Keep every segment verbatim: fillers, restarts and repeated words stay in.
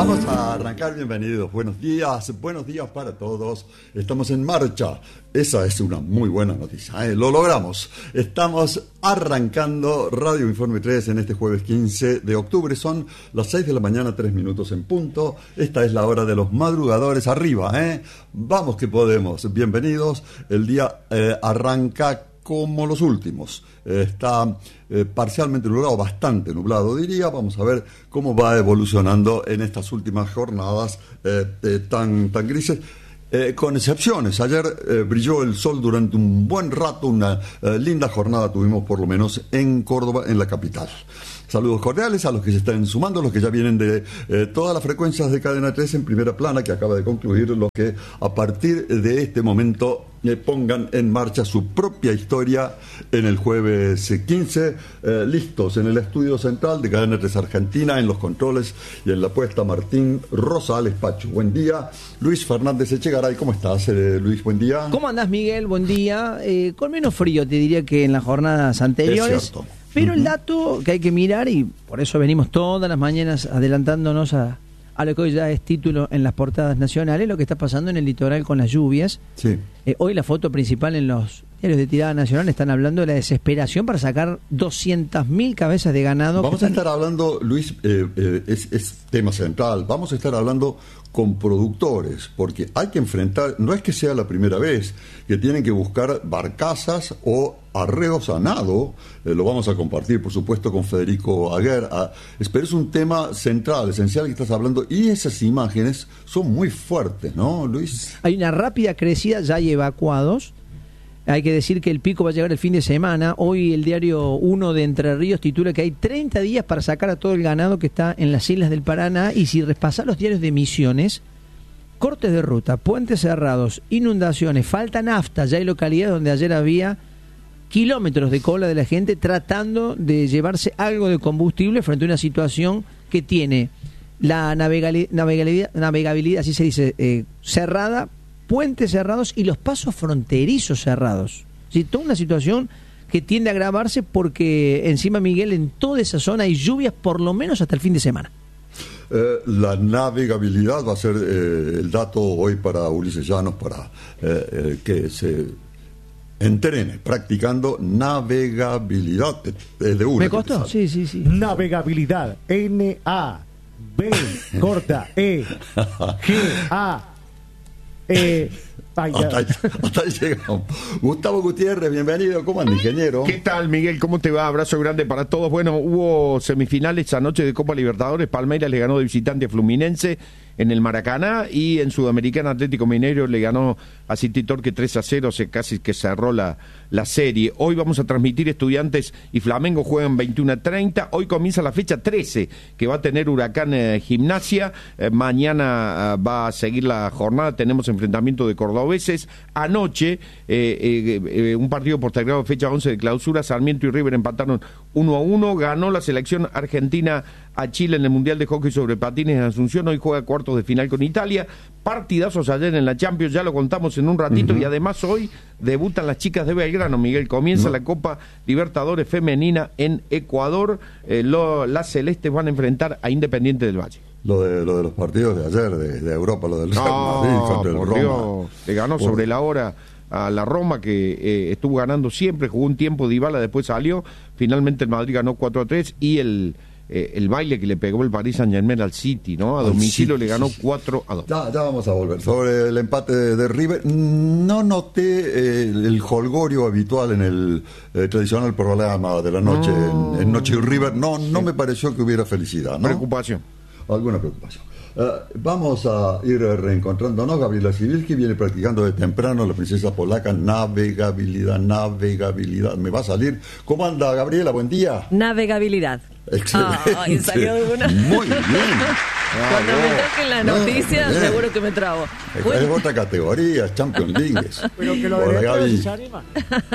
Vamos a arrancar, bienvenidos, buenos días, buenos días para todos. Estamos en marcha, esa es una muy buena noticia, ¿eh? Lo logramos. Estamos arrancando Radio Informe tres en este jueves quince de octubre, son las seis de la mañana, tres minutos en punto. Esta es la hora de los madrugadores, arriba, ¿eh? Vamos que podemos, bienvenidos. El día eh, arranca como los últimos. Eh, está eh, parcialmente nublado, bastante nublado diría. Vamos a ver cómo va evolucionando en estas últimas jornadas eh, eh, tan, tan grises. Eh, con excepciones, ayer eh, brilló el sol durante un buen rato, una eh, linda jornada tuvimos por lo menos en Córdoba, en la capital. Saludos cordiales a los que se están sumando, los que ya vienen de eh, todas las frecuencias de Cadena tres en primera plana, que acaba de concluir, los que a partir de este momento eh, pongan en marcha su propia historia en el jueves quince, eh, listos en el estudio central de Cadena tres Argentina, en los controles y en la puesta Martín Rosales Pacho. Buen día. Luis Fernández Echegaray, ¿cómo estás, eh, Luis? Buen día. ¿Cómo andás, Miguel? Buen día. Eh, con menos frío, te diría, que en las jornadas anteriores. Es cierto. Pero el dato que hay que mirar, y por eso venimos todas las mañanas adelantándonos a, a lo que hoy ya es título en las portadas nacionales, lo que está pasando en el litoral con las lluvias. Sí. Eh, hoy la foto principal en los diarios de tirada nacional están hablando de la desesperación para sacar doscientas mil cabezas de ganado. Vamos a estar hablando, Luis, eh, eh, es, es tema central, vamos a estar hablando con productores, porque hay que enfrentar, no es que sea la primera vez que tienen que buscar barcazas o arreos a nado, eh, lo vamos a compartir por supuesto con Federico Aguer, a, pero es un tema central, esencial que estás hablando, y esas imágenes son muy fuertes, ¿no, Luis? Hay una rápida crecida, ya hay evacuados. Hay que decir que el pico va a llegar el fin de semana. Hoy el diario uno de Entre Ríos titula que hay treinta días para sacar a todo el ganado que está en las islas del Paraná. Y si repasás los diarios de Misiones, cortes de ruta, puentes cerrados, inundaciones, falta nafta. Ya hay localidades donde ayer había kilómetros de cola de la gente tratando de llevarse algo de combustible frente a una situación que tiene la navegali- navegabilidad, navegabilidad, así se dice, eh, cerrada, puentes cerrados y los pasos fronterizos cerrados. ¿Sí? Toda una situación que tiende a agravarse porque encima, Miguel, en toda esa zona hay lluvias por lo menos hasta el fin de semana. Eh, la navegabilidad va a ser eh, el dato hoy para Ulises Llanos, para eh, eh, que se entrene practicando navegabilidad. Es de una. ¿Me costó? Sí, sí, sí. Navegabilidad. N A B corta E G A Eh, ay, hasta, ahí, hasta ahí llegamos. Gustavo Gutiérrez, bienvenido. ¿Cómo anda, ingeniero? ¿Qué tal, Miguel? ¿Cómo te va? Abrazo grande para todos. Bueno, hubo semifinales anoche de Copa Libertadores. Palmeiras le ganó de visitante a Fluminense en el Maracaná, y en Sudamericana Atlético Mineiro le ganó a City Torque tres a cero, se casi que cerró la, la serie. Hoy vamos a transmitir Estudiantes y Flamengo, juegan veintiuno a treinta. Hoy comienza la fecha trece, que va a tener Huracán eh, Gimnasia. Eh, mañana eh, va a seguir la jornada, tenemos enfrentamiento de cordobeses. Anoche, eh, eh, eh, un partido postergado, fecha once de clausura, Sarmiento y River empataron uno a uno. Ganó la selección argentina a Chile en el Mundial de Hockey sobre Patines en Asunción. Hoy juega cuartos de final con Italia. Partidazos ayer en la Champions, ya lo contamos en un ratito. Uh-huh. Y además hoy debutan las chicas de Belgrano, Miguel. Comienza uh-huh. la Copa Libertadores Femenina en Ecuador. Eh, lo, las celestes van a enfrentar a Independiente del Valle. Lo de, lo de los partidos de ayer, de, de Europa, lo del Real no, Madrid contra el por Roma. Dios, le ganó por... sobre la hora a la Roma, que eh, estuvo ganando siempre, jugó un tiempo Dybala, después salió, finalmente el Madrid ganó cuatro a tres, y el eh, el baile que le pegó el Paris Saint-Germain al City, ¿no? A al domicilio City, le ganó cuatro a dos. Ya, ya vamos a volver. Sobre el empate de, de River, no noté eh, el holgorio habitual en el eh, tradicional programa de la noche, no. en, en Noche y River, no, no sí. me pareció que hubiera felicidad, ¿no? Preocupación. Alguna preocupación. Uh, vamos a ir reencontrándonos. Gabriela Sibilski viene practicando de temprano, la princesa polaca, navegabilidad, navegabilidad. Me va a salir. ¿Cómo anda, Gabriela? Buen día. Navegabilidad. Excelente. Oh, y salió de una. Muy bien. Cuando me toquen las noticias, no, seguro que me trabo. Es bueno. Otra categoría, Champions League. Pero que lo de se anima.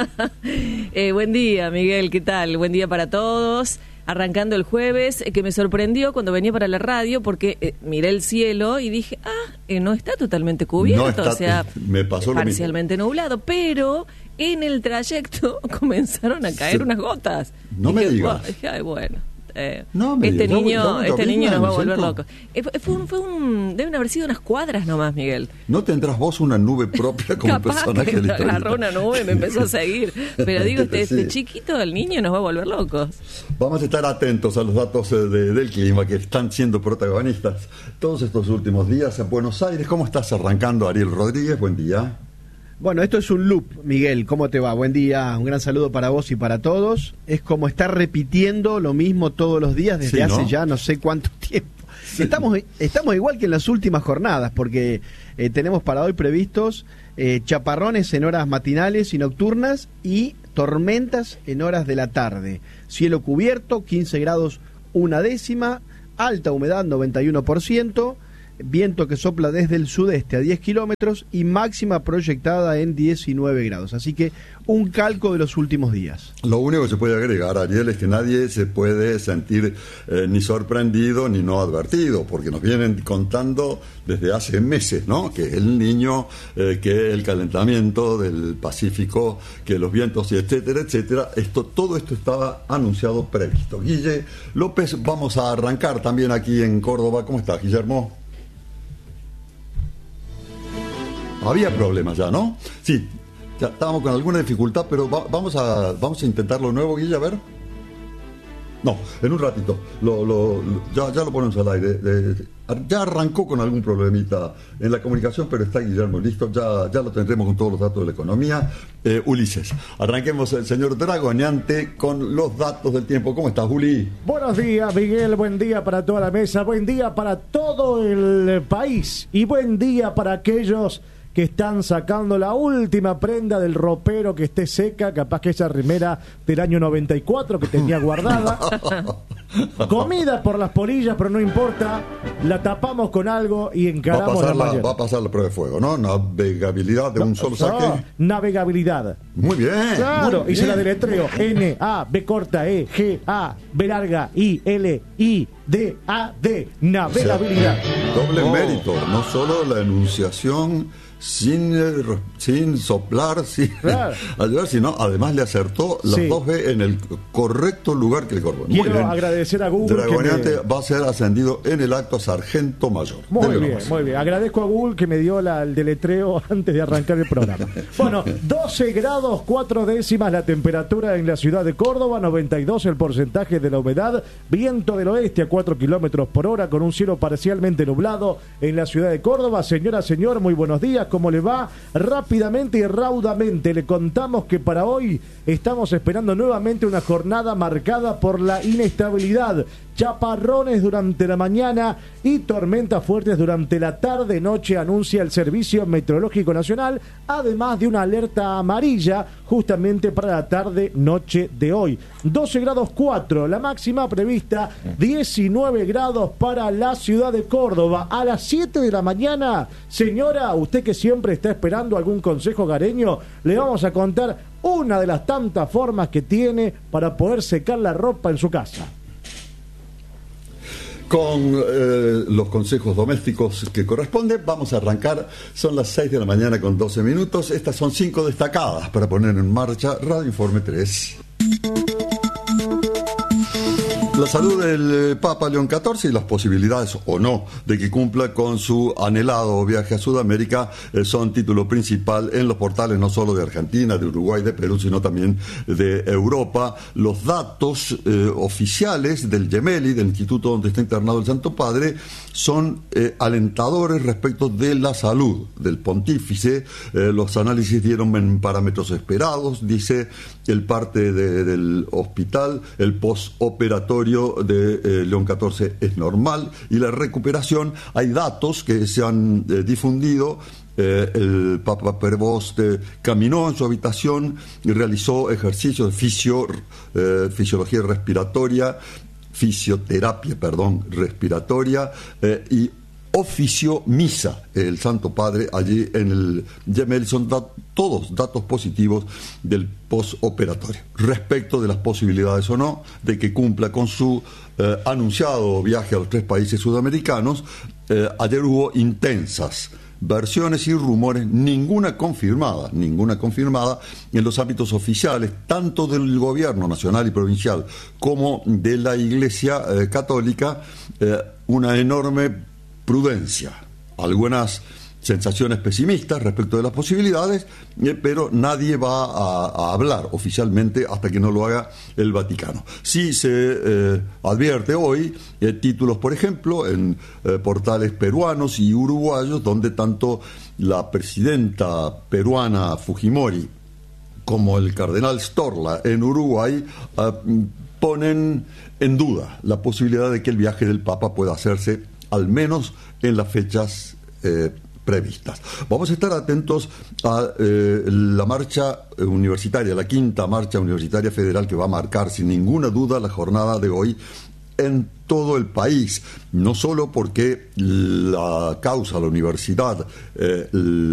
eh, Buen día, Miguel, ¿qué tal? Buen día para todos. Arrancando el jueves, eh, que me sorprendió cuando venía para la radio, porque eh, miré el cielo y dije, ah, eh, no está totalmente cubierto, no está, o sea, me pasó parcialmente lo mismo. nublado, pero en el trayecto comenzaron a caer sí. unas gotas. No dije, me digas. Dije, ay, bueno. Eh, No, me este digas, niño, ¿dónde- dónde este niño nos va a opinan, volver Vicente? locos. Eh, fue un, fue un, deben haber sido unas cuadras nomás, Miguel. ¿No tendrás vos una nube propia como Capaz personaje que de la historia? agarró una nube y me empezó a seguir. Pero digo, este, Sí. este chiquito, el niño, nos va a volver locos. Vamos a estar atentos a los datos eh, de- del clima que están siendo protagonistas todos estos últimos días en Buenos Aires. ¿Cómo estás arrancando, Ariel Rodríguez? Buen día. Bueno, esto es un loop, Miguel. ¿Cómo te va? Buen día. Un gran saludo para vos y para todos. Es como estar repitiendo lo mismo todos los días desde Sí, hace ¿no? ya no sé cuánto tiempo. Estamos, estamos igual que en las últimas jornadas, porque eh, tenemos para hoy previstos eh, chaparrones en horas matinales y nocturnas y tormentas en horas de la tarde. Cielo cubierto, quince grados una décima, alta humedad noventa y uno por ciento, viento que sopla desde el sudeste a diez kilómetros y máxima proyectada en diecinueve grados. Así que un calco de los últimos días. Lo único que se puede agregar, Ariel, es que nadie se puede sentir eh, ni sorprendido ni no advertido, porque nos vienen contando desde hace meses, ¿no? Que el niño, eh, que el calentamiento del Pacífico, que los vientos, y etcétera, etcétera. Esto, todo esto estaba anunciado previsto. Guille López, vamos a arrancar también aquí en Córdoba. ¿Cómo estás, Guillermo? Había problemas ya, ¿no? Sí, ya estábamos con alguna dificultad, pero va- vamos a vamos a intentarlo nuevo, Guille, a ver. No, en un ratito. Lo, lo- lo- ya, ya lo ponemos al aire. Eh, ya arrancó con algún problemita en la comunicación, pero está Guillermo listo. Ya, ya lo tendremos con todos los datos de la economía. Eh, Ulises, arranquemos el señor Dragoneante con los datos del tiempo. ¿Cómo estás, Uli? Buenos días, Miguel. Buen día para toda la mesa. Buen día para todo el país. Y buen día para aquellos que están sacando la última prenda del ropero que esté seca, capaz que esa remera del año noventa y cuatro que tenía guardada. Comida por las polillas, pero no importa, la tapamos con algo y Va a, encaramos pasar la la, mañana. va a pasar la prueba de fuego, ¿no? Navegabilidad de un solo No, saque. navegabilidad. Muy bien. Claro, muy y se la bien. deletreo. N A B corta E G A B larga I L I D A D. Navegabilidad. Doble Oh. mérito, no solo la enunciación sin, eh, ro- sin soplar, sin Claro. ayudar, sino además le acertó las Sí. dos B en el correcto lugar que le corresponde. Muy Quiero bien. agradecer a Google que Dragoneante me- va a ser ascendido en el acto a sargento mayor. Muy Denle bien, nomás. muy bien. Agradezco a Google que me dio la- el deletreo antes de arrancar el programa. Bueno, doce grados cuatro décimas la temperatura en la ciudad de Córdoba, noventa y dos el porcentaje de la humedad, viento del oeste a cuatro kilómetros por hora con un cielo parcialmente nublado en la ciudad de Córdoba. Señora, señor, muy buenos días, ¿cómo le va? Rápidamente y raudamente le contamos que para hoy estamos esperando nuevamente una jornada marcada por la inestabilidad. Chaparrones durante la mañana y tormentas fuertes durante la tarde-noche, anuncia el Servicio Meteorológico Nacional, además de una alerta amarilla justamente para la tarde-noche de hoy. doce grados cuatro, la máxima prevista, diecinueve grados para la ciudad de Córdoba. A las siete de la mañana, señora, usted que siempre está esperando algún consejo gareño, le vamos a contar una de las tantas formas que tiene para poder secar la ropa en su casa. Con eh, los consejos domésticos que corresponden, vamos a arrancar. Son las seis de la mañana con doce minutos. Estas son cinco destacadas para poner en marcha Radio Informe tres. La salud del eh, Papa León catorce y las posibilidades o no de que cumpla con su anhelado viaje a Sudamérica eh, son título principal en los portales no solo de Argentina, de Uruguay, de Perú, sino también de Europa. Los datos eh, oficiales del Gemelli, del instituto donde está internado el Santo Padre, son eh, alentadores respecto de la salud del pontífice. Eh, los análisis dieron en parámetros esperados, dice el parte de, del hospital, el postoperatorio de eh, León catorce es normal y la recuperación, hay datos que se han eh, difundido. Eh, el Papa Prevost caminó en su habitación y realizó ejercicios de fisio, eh, fisiología respiratoria, fisioterapia, perdón, respiratoria eh, y ofició misa el Santo Padre allí en el Gemelli. Son dat- todos datos positivos del postoperatorio respecto de las posibilidades o no de que cumpla con su eh, anunciado viaje a los tres países sudamericanos. Eh, ayer hubo intensas versiones y rumores, ninguna confirmada, ninguna confirmada en los ámbitos oficiales, tanto del gobierno nacional y provincial como de la Iglesia eh, Católica, eh, una enorme prudencia, algunas sensaciones pesimistas respecto de las posibilidades, eh, pero nadie va a, a hablar oficialmente hasta que no lo haga el Vaticano. Sí se eh, advierte hoy eh, títulos, por ejemplo, en eh, portales peruanos y uruguayos, donde tanto la presidenta peruana Fujimori como el cardenal Storla en Uruguay eh, ponen en duda la posibilidad de que el viaje del Papa pueda hacerse al menos en las fechas eh, previstas. Vamos a estar atentos a eh, la marcha universitaria, la quinta marcha universitaria federal, que va a marcar sin ninguna duda la jornada de hoy en todo el país, no solo porque la causa, la universidad, eh,